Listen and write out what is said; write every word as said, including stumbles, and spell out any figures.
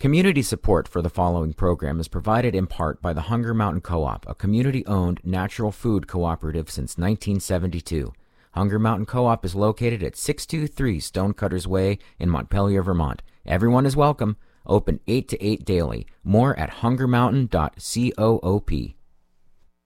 Community support for the following program is provided in part by the Hunger Mountain Co-op, a community-owned natural food cooperative since nineteen seventy-two. Hunger Mountain Co-op is located at six two three Stonecutters Way in Montpelier, Vermont. Everyone is welcome. Open eight to eight daily. More at hunger mountain dot coop.